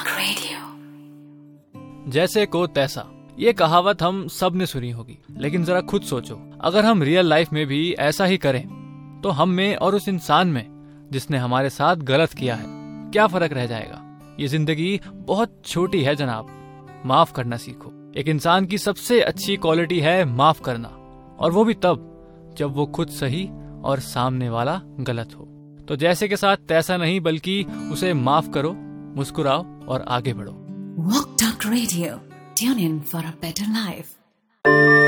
Talk Radio। जैसे को तैसा, ये कहावत हम सब ने सुनी होगी, लेकिन जरा खुद सोचो, अगर हम रियल लाइफ में भी ऐसा ही करें तो हम में और उस इंसान में जिसने हमारे साथ गलत किया है क्या फर्क रह जाएगा। ये जिंदगी बहुत छोटी है जनाब, माफ करना सीखो। एक इंसान की सबसे अच्छी क्वालिटी है माफ करना, और वो भी तब जब वो खुद सही और सामने वाला गलत हो। तो जैसे के साथ तैसा नहीं, बल्कि उसे माफ करो, मुस्कुराओ और आगे बढ़ो। Walk Talk Radio। Tune in for a better life।